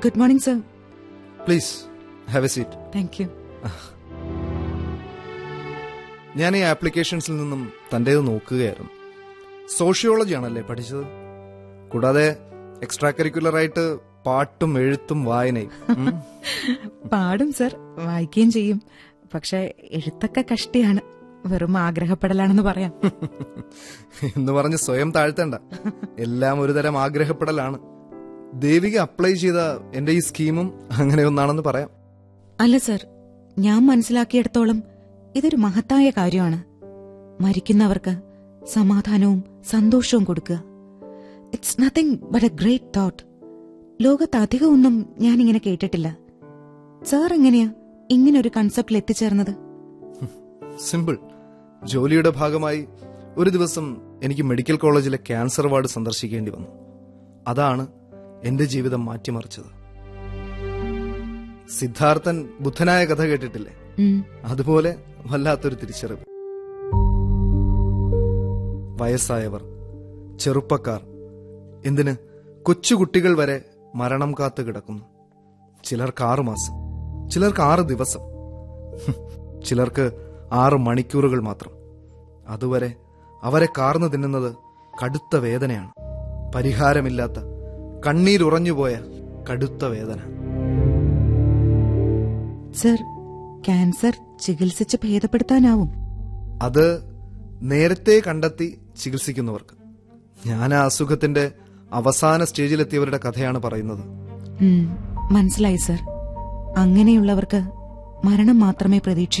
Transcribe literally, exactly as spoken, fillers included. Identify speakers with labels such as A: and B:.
A: Good morning sir.
B: Please have A seat.
A: Thank you.
B: ഞാൻ ഈ ആപ്ലിക്കേഷൻസിൽ നിന്നും തൻ്റേത് നോക്കുകയായിരുന്നു. സോഷ്യോളജിയാണല്ലേ പഠിച്ചത്? കൂടാതെ എക്സ്ട്രാ കരിക്കുലറായിട്ട് പാട്ടും എഴുത്തും വായനയും.
A: പാടും സർ, വായിക്കുകയും ചെയ്യും. പക്ഷെ എഴുത്തൊക്കെ കഷ്ടിയാണ്, വെറും ആഗ്രഹപ്പെടലാണെന്ന് പറയാം.
B: എന്ന് പറഞ്ഞ് സ്വയം താഴ്ത്തണ്ട, എല്ലാം ഒരുതരം ആഗ്രഹപ്പെടലാണ്. ദേവിക അപ്ലൈ ചെയ്ത എന്റെ ഈ സ്കീമും അങ്ങനെ ഒന്നാണെന്ന് പറയാം.
A: അല്ല സർ, ഞാൻ മനസ്സിലാക്കിയിടത്തോളം ഇതൊരു മഹത്തായ കാര്യമാണ്. മരിക്കുന്നവർക്ക് സമാധാനവും സന്തോഷവും കൊടുക്കുക. It's nothing but A great thought. ലോകത്ത് അധികമൊന്നും ഞാനിങ്ങനെ കേട്ടിട്ടില്ല. സാർ എങ്ങനെയാ ഇങ്ങനൊരു കൺസെപ്റ്റിൽ എത്തിച്ചേർന്നത്?
B: സിമ്പിൾ. ജോലിയുടെ ഭാഗമായി ഒരു ദിവസം എനിക്ക് മെഡിക്കൽ കോളേജിലെ ക്യാൻസർ വാർഡ് സന്ദർശിക്കേണ്ടി വന്നു. അതാണ് എന്റെ ജീവിതം മാറ്റിമറിച്ചത്. സിദ്ധാർത്ഥൻ ബുദ്ധനായ കഥ കേട്ടിട്ടില്ലേ? അതുപോലെ വല്ലാത്തൊരു തിരിച്ചറിവ്. വയസ്സായവർ, ചെറുപ്പക്കാർ, എന്തിന് കൊച്ചുകുട്ടികൾ വരെ മരണം കാത്തു കിടക്കുന്നു. ചിലർക്ക് ആറു മാസം, ചിലർക്ക് ആറ് ദിവസം, ചിലർക്ക് ആറ് മണിക്കൂറുകൾ മാത്രം. അതുവരെ അവരെ കാർന്നു തിന്നുന്നത് കടുത്ത വേദനയാണ്. പരിഹാരമില്ലാത്ത, കണ്ണീരുറഞ്ഞുപോയ കടുത്ത വേദന.
A: സർ, ക്യാൻസർ ചികിത്സിച്ച് ഭേദപ്പെടുത്താനാവും?
B: അത് നേരത്തെ കണ്ടെത്തി ചികിത്സിക്കുന്നവർക്ക്. ഞാൻ ആ അസുഖത്തിന്റെ അവസാന സ്റ്റേജിലെത്തിയവരുടെ കഥയാണ് പറയുന്നത്.
A: മനസ്സിലായി സർ. അങ്ങനെയുള്ളവർക്ക് മരണം മാത്രമേ പ്രതീക്ഷ